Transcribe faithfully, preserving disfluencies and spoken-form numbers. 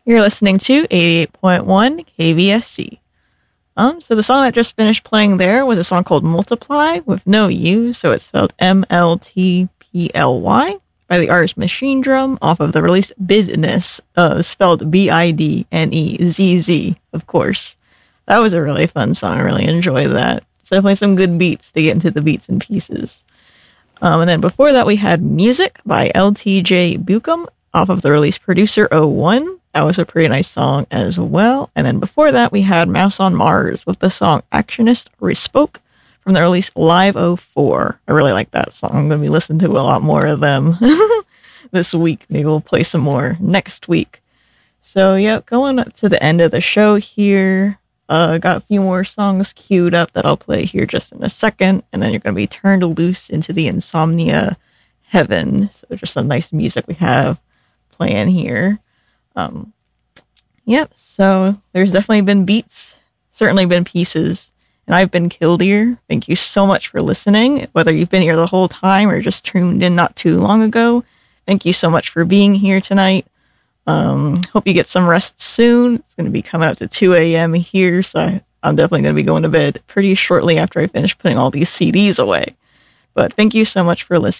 You're listening to eighty-eight point one K V S C. Um, so the song that just finished playing there was a song called Multiply with no U, so it's spelled M L T P L Y, by the artist Machine Drum, off of the release Bidness, uh, spelled B I D N E Z Z, of course. That was a really fun song. I really enjoyed that. It's definitely some good beats to get into the beats and pieces. Um, and then before that, we had Music by L T J Bucum, off of the release Producer oh one. That was a pretty nice song as well. And then before that, we had Mouse on Mars with the song Actionist Respoke from the release Live oh four. I really like that song. I'm going to be listening to a lot more of them this week. Maybe we'll play some more next week. So, yeah, going to the end of the show here. Uh, got a few more songs queued up that I'll play here just in a second. And then you're going to be turned loose into the insomnia heaven. So just some nice music we have playing here. Um, yep, so there's definitely been beats, certainly been pieces, and I've been Killdeer. Thank you so much for listening, whether you've been here the whole time or just tuned in not too long ago. Thank you so much for being here tonight. Um, hope you get some rest soon. It's going to be coming up to two a.m. here, so I, I'm definitely going to be going to bed pretty shortly after I finish putting all these C Ds away. But thank you so much for listening.